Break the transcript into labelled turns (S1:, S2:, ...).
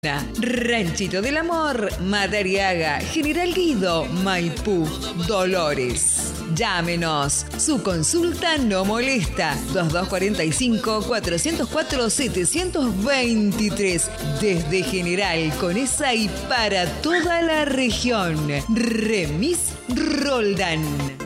S1: Ranchito del Amor, Madariaga, General Guido, Maipú, Dolores. Llámenos, su consulta no molesta. 2245-404-723. Desde General Conesa y para toda la región. Remis Roldán.